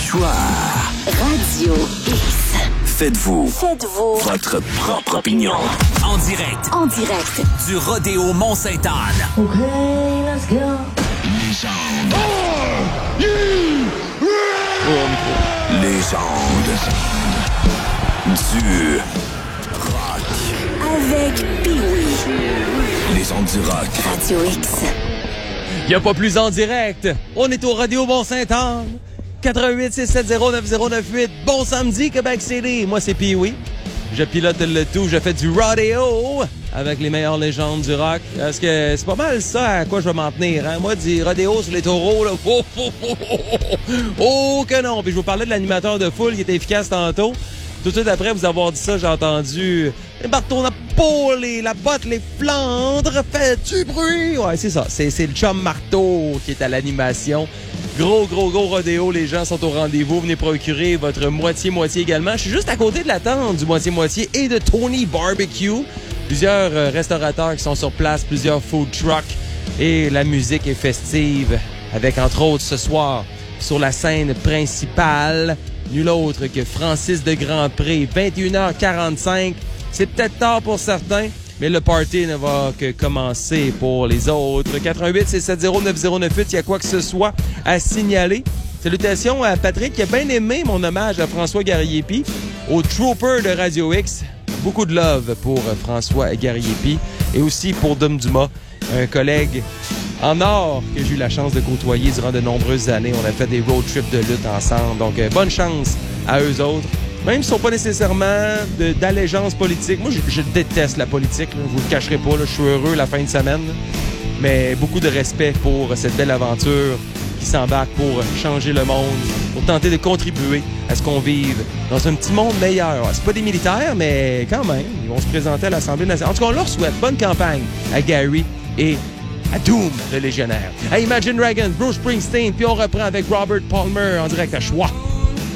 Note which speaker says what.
Speaker 1: choix.
Speaker 2: Radio X.
Speaker 1: Faites-vous votre propre opinion.
Speaker 3: En direct du Rodéo Mont-Sainte-Anne.
Speaker 4: OK, let's go.
Speaker 1: Légende. Légende. Du rock.
Speaker 2: Avec Pee-Wee.
Speaker 1: Légende du rock.
Speaker 2: Radio X.
Speaker 5: Il n'y a pas plus en direct. On est au Rodéo Mont-Sainte-Anne. 88 670 9098. Bon samedi, Québec City. Moi, c'est Pee-Wee. Je pilote le tout. Je fais du rodéo avec les meilleures légendes du rock. Parce que c'est pas mal ça à quoi je vais m'en tenir. Hein? Moi, du rodéo sur les taureaux, là. Oh que non. Puis je vous parlais de l'animateur de foule qui était efficace tantôt. Tout de suite après vous avoir dit ça, j'ai entendu les marteaux Napoléon, la botte, les Flandres, fait du bruit. Ouais, c'est ça. C'est le chum marteau qui est à l'animation. Gros rodéo. Les gens sont au rendez-vous. Venez procurer votre moitié-moitié également. Je suis juste à côté de la tente du moitié-moitié et de Tony Barbecue. Plusieurs restaurateurs qui sont sur place, plusieurs food trucks. Et la musique est festive avec, entre autres, ce soir, sur la scène principale, nul autre que Francis de Grandpré, 21h45. C'est peut-être tard pour certains, mais le party ne va que commencer pour les autres. 88 670 9098, il y a quoi que ce soit à signaler. Salutations à Patrick qui a bien aimé mon hommage à François Gariepi, au Trooper de Radio X. Beaucoup de love pour François Gariepi et aussi pour Dom Dumas, un collègue en or que j'ai eu la chance de côtoyer durant de nombreuses années. On a fait des road trips de lutte ensemble. Donc, bonne chance à eux autres. Même s'ils ne sont pas nécessairement d'allégeance politique. Moi, je déteste la politique. Là. Je vous le cacherai pas. Là. Je suis heureux la fin de semaine. Là. Mais beaucoup de respect pour cette belle aventure qui s'embarque pour changer le monde, pour tenter de contribuer à ce qu'on vive dans un petit monde meilleur. C'est pas des militaires, mais quand même, ils vont se présenter à l'Assemblée nationale. En tout cas, on leur souhaite bonne campagne à Gary et à Doom, le légionnaire. À Imagine Dragons, Bruce Springsteen, puis on reprend avec Robert Palmer en direct à Choix.